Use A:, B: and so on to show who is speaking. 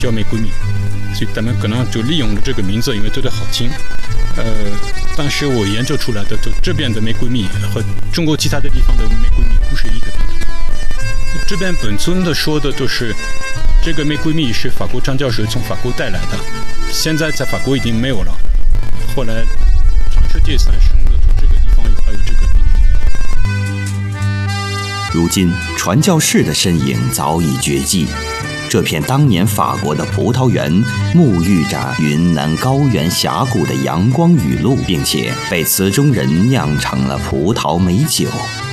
A: 叫玫瑰蜜，所以他们可能就利用了这个名字，因为觉得好听。但是我研究出来的，就这边的玫瑰蜜和中国其他的地方的玫瑰蜜不是一个品种。这边本村的说的都是，这个玫瑰蜜是法国传教士从法国带来的，现在在法国已经没有了。后来全世界散生的，就这个地方还有这个品种。
B: 如今传教士的身影早已绝迹。这片当年法国的葡萄园，沐浴着云南高原峡谷的阳光雨露，并且被词中人酿成了葡萄美酒。